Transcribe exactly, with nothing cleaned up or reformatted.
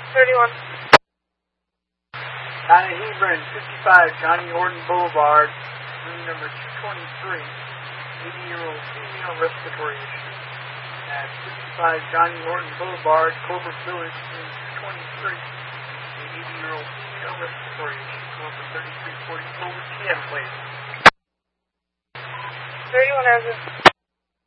thirty-one. Donna Hebron, fifty-five, Johnny Horton Boulevard, room number two twenty-three, eighty-year-old female respiratory issue. At fifty-five, Johnny Horton Boulevard, Colbert Village, room two twenty-three, eighty-year-old female respiratory issue. Colbert thirty-three forty, over T M, please. thirty-one, Azure.